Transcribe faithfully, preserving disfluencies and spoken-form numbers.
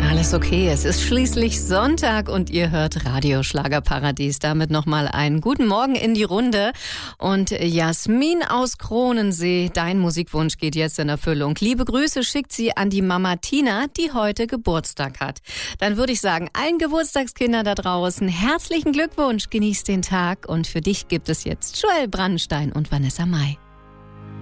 Alles okay, es ist schließlich Sonntag und ihr hört Radio Schlagerparadies. Damit nochmal einen guten Morgen in die Runde. Und Jasmin aus Kronensee, dein Musikwunsch geht jetzt in Erfüllung. Liebe Grüße schickt sie an die Mama Tina, die heute Geburtstag hat. Dann würde ich sagen, allen Geburtstagskindern da draußen herzlichen Glückwunsch, genießt den Tag. Und für dich gibt es jetzt Joel Brandstein und Vanessa Mai.